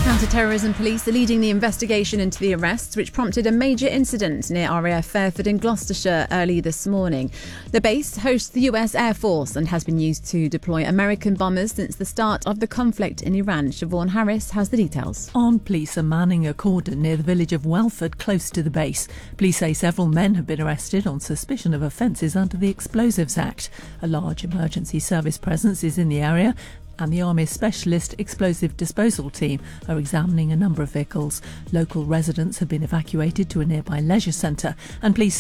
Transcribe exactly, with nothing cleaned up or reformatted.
Counter-terrorism police are leading the investigation into the arrests, which prompted a major incident near R A F Fairford in Gloucestershire early this morning. The base hosts the U S Air Force and has been used to deploy American bombers since the start of the conflict in Iran. Siobhan Harris has the details. Armed police are manning a cordon near the village of Welford, close to the base. Police say several men have been arrested on suspicion of offences under the Explosives Act. A large emergency service presence is in the area, and the Army's Specialist Explosive Disposal Team are examining a number of vehicles. Local residents have been evacuated to a nearby leisure centre, and police